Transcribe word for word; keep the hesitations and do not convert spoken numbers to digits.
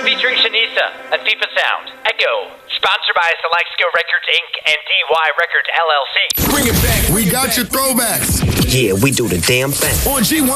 featuring Shanisa and FIFA Sound. Echo, sponsored by Select Skill Records Incorporated and D Y Records L L C. Bring it back. We got your throwbacks. Yeah, we do the damn thing. On G one.